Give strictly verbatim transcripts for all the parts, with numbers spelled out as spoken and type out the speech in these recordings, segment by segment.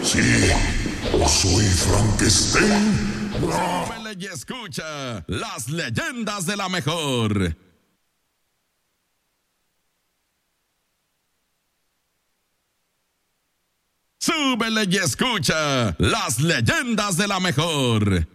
Sí, yo soy Frankenstein. Súbele y escucha las leyendas de la mejor. Súbele y escucha las leyendas de la mejor.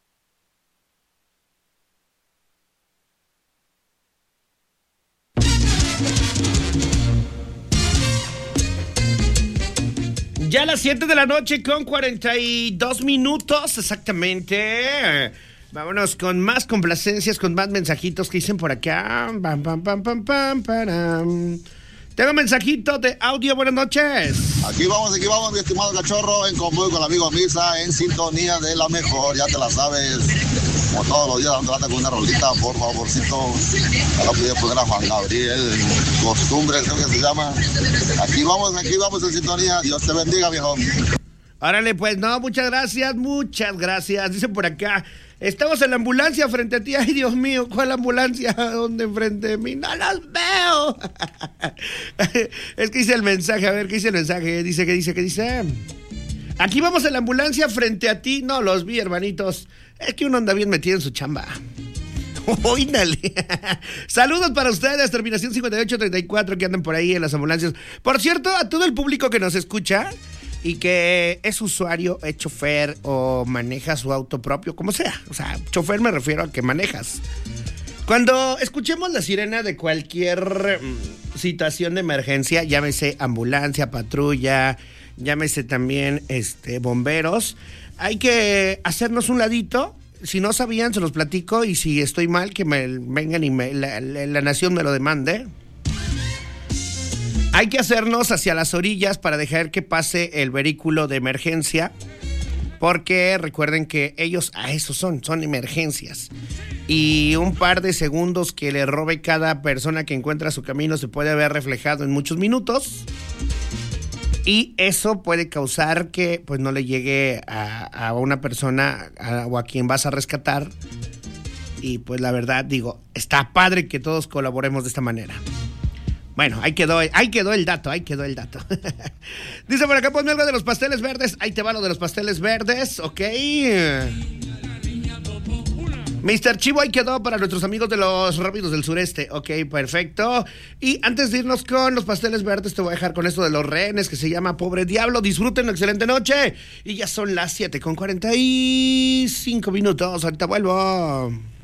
Ya a las siete de la noche con cuarenta y dos minutos exactamente. Vámonos con más complacencias, con más mensajitos que dicen por acá. Pam, pam, pam, pam, pam, param. Tengo mensajito de audio, buenas noches. Aquí vamos, aquí vamos, mi estimado cachorro, en convoy con el amigo Misa, en sintonía de la mejor, ya te la sabes. Como todos los días, dando lata con una rolita, por favorcito. Ya lo pude poner a Juan Gabriel, Costumbre, creo que se llama. Aquí vamos, aquí vamos en sintonía. Dios te bendiga, viejo. Órale, pues, no, muchas gracias, muchas gracias. Dice por acá, estamos en la ambulancia frente a ti. Ay, Dios mío, ¿cuál ambulancia? ¿Dónde enfrente de mí? ¡No los veo! Es que dice el mensaje, a ver, ¿qué dice el mensaje? Dice, ¿qué dice, qué dice? Aquí vamos en la ambulancia frente a ti. No los vi, hermanitos. Es que uno anda bien metido en su chamba. Oínale. Saludos para ustedes, terminación cincuenta y ocho treinta y cuatro, que andan por ahí en las ambulancias. Por cierto, a todo el público que nos escucha y que es usuario, es chofer o maneja su auto propio, como sea. O sea, chofer me refiero a que manejas. Cuando escuchemos la sirena de cualquier mm, situación de emergencia, llámese ambulancia, patrulla, llámese también este, bomberos, hay que hacernos un ladito. Si no sabían, se los platico, y si estoy mal, que me vengan y me, la, la, la nación me lo demande. Hay que hacernos hacia las orillas para dejar que pase el vehículo de emergencia, porque recuerden que ellos a eso son, son emergencias. Y un par de segundos que le robe cada persona que encuentra su camino se puede ver reflejado en muchos minutos. Y eso puede causar que pues no le llegue a, a una persona a, o a quien vas a rescatar. Y pues la verdad, digo, está padre que todos colaboremos de esta manera. Bueno, ahí quedó, ahí quedó el dato, ahí quedó el dato. Dice por acá, ponme algo de los pasteles verdes. Ahí te va lo de los pasteles verdes, ok. mister Chivo, ahí quedó para nuestros amigos de los Rápidos del Sureste. Ok, perfecto. Y antes de irnos con los pasteles verdes, te voy a dejar con esto de los rehenes, que se llama Pobre Diablo. Disfruten una excelente noche. Y ya son las siete con cuarenta y cinco minutos. Ahorita vuelvo.